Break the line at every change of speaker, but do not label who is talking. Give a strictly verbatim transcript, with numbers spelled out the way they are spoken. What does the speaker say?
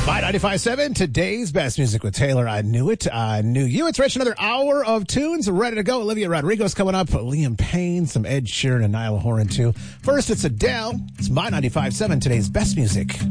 My ninety-five point seven, today's best music with Taylor. I knew it. I knew you. It's Rich. Another hour of tunes ready to go. Olivia Rodrigo's coming up. Liam Payne, some Ed Sheeran, and Niall Horan, too. First, it's Adele. It's My ninety-five point seven, today's best music.